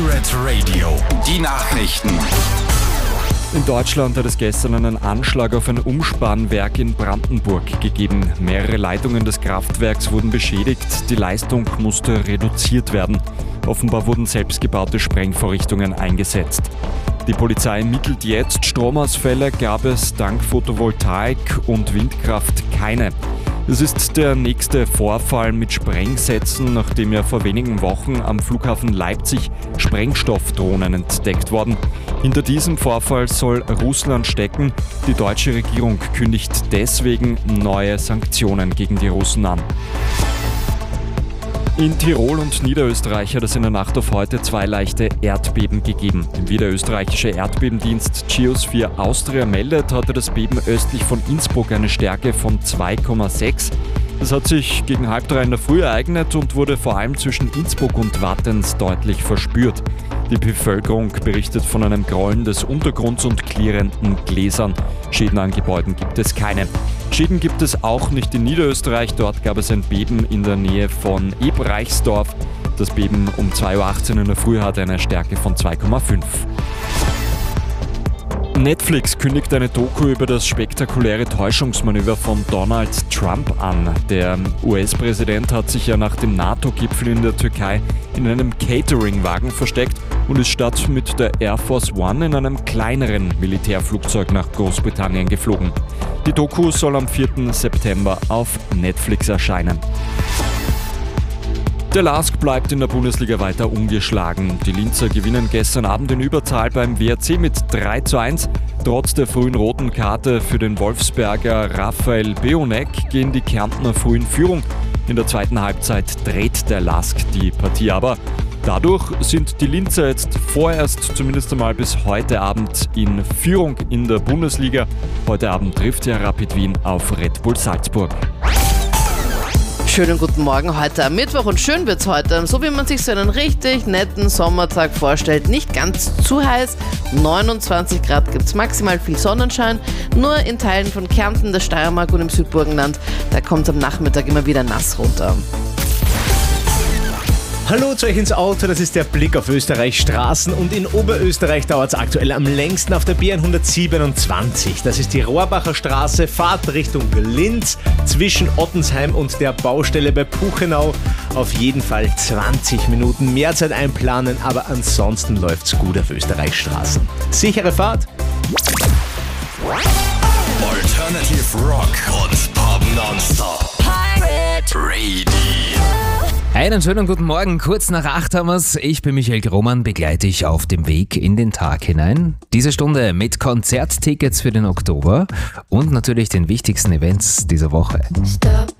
Pirate Radio, die Nachrichten. In Deutschland hat es gestern einen Anschlag auf ein Umspannwerk in Brandenburg gegeben. Mehrere Leitungen des Kraftwerks wurden beschädigt, die Leistung musste reduziert werden. Offenbar wurden selbstgebaute Sprengvorrichtungen eingesetzt. Die Polizei ermittelt jetzt. Stromausfälle gab es dank Photovoltaik und Windkraft keine. Es ist der nächste Vorfall mit Sprengsätzen, nachdem ja vor wenigen Wochen am Flughafen Leipzig Sprengstoffdrohnen entdeckt wurden. Hinter diesem Vorfall soll Russland stecken. Die deutsche Regierung kündigt deswegen neue Sanktionen gegen die Russen an. In Tirol und Niederösterreich hat es in der Nacht auf heute 2 leichte Erdbeben gegeben. Wie der österreichische Erdbebendienst Geosphere Austria meldet, hatte das Beben östlich von Innsbruck eine Stärke von 2,6. Das hat sich gegen 2:30 in der Früh ereignet und wurde vor allem zwischen Innsbruck und Wattens deutlich verspürt. Die Bevölkerung berichtet von einem Grollen des Untergrunds und klirrenden Gläsern. Schäden an Gebäuden gibt es keine. Schäden gibt es auch nicht in Niederösterreich. Dort gab es ein Beben in der Nähe von Ebreichsdorf. Das Beben um 2:18 Uhr in der Früh hatte eine Stärke von 2,5. Netflix kündigt eine Doku über das spektakuläre Täuschungsmanöver von Donald Trump an. Der US-Präsident hat sich ja nach dem NATO-Gipfel in der Türkei in einem Catering-Wagen versteckt und ist statt mit der Air Force One in einem kleineren Militärflugzeug nach Großbritannien geflogen. Die Doku soll am 4. September auf Netflix erscheinen. Der LASK bleibt in der Bundesliga weiter ungeschlagen. Die Linzer gewinnen gestern Abend in Überzahl beim WRC mit 3:1. Trotz der frühen roten Karte für den Wolfsberger Raphael Beonek gehen die Kärntner früh in Führung. In der zweiten Halbzeit dreht der LASK die Partie aber. Dadurch sind die Linzer jetzt vorerst zumindest einmal bis heute Abend in Führung in der Bundesliga. Heute Abend trifft ja Rapid Wien auf Red Bull Salzburg. Schönen guten Morgen heute am Mittwoch und schön wird's heute, so wie man sich so einen richtig netten Sommertag vorstellt. Nicht ganz zu heiß, 29 Grad gibt's, maximal viel Sonnenschein, nur in Teilen von Kärnten, der Steiermark und im Südburgenland, da kommt am Nachmittag immer wieder nass runter. Hallo zu euch ins Auto, das ist der Blick auf Österreichs Straßen und in Oberösterreich dauert es aktuell am längsten auf der B127. Das ist die Rohrbacher Straße, Fahrt Richtung Linz zwischen Ottensheim und der Baustelle bei Puchenau. Auf jeden Fall 20 Minuten mehr Zeit einplanen, aber ansonsten läuft's gut auf Österreichs Straßen. Sichere Fahrt! Alternative Rock und Pop Nonstop. Pirate Radio. Einen schönen guten Morgen, kurz nach 8 haben wir's. Ich bin Michael Grohmann, begleite ich auf dem Weg in den Tag hinein. Diese Stunde mit Konzerttickets für den Oktober und natürlich den wichtigsten Events dieser Woche. Stop.